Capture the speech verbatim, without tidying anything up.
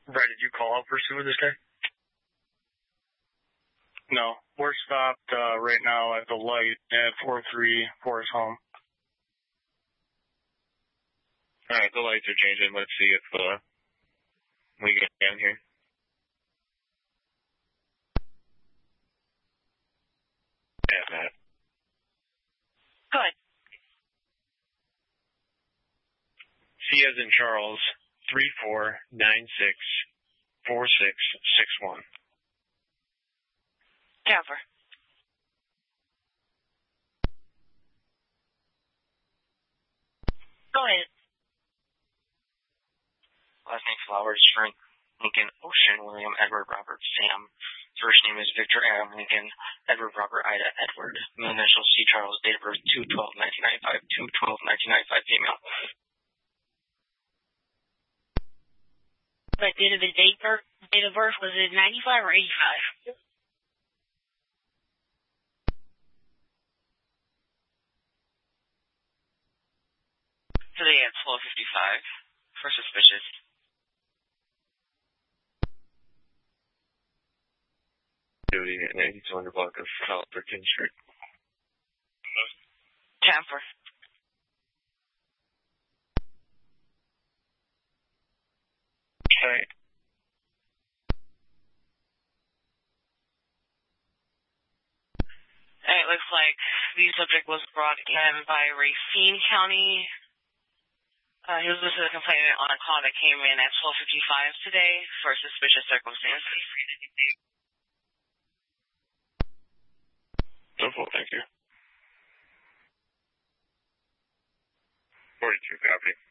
Brad, did you call out pursuit with this guy? No. We're stopped uh, right now at the light at four three Forest Home. Alright, the lights are changing. Let's see if uh, we get down here. Yeah, Matt. Good. C as in Charles, three four nine six four six six one. Jennifer. Go ahead. Last name Flowers, Frank Lincoln, Ocean, William, Edward, Robert, Sam. First name is Victor Adam Lincoln, Edward, Robert, Ida, Edward. Middle initial C. Charles, date of birth two twelve nineteen ninety-five, two twelve nineteen ninety-five, female. But date of his date, birth, date of birth, was it ninety-five or eighty-five? Today at twelve fifty-five, for suspicious. Duty at eighty-two hundred block of South thirteenth Street. Jennifer. Okay. And it looks like the subject was brought in by Racine County. Uh, he was listed as a complainant on a call that came in at twelve fifty-five today for suspicious circumstances. No fault, thank you. forty-two, copy.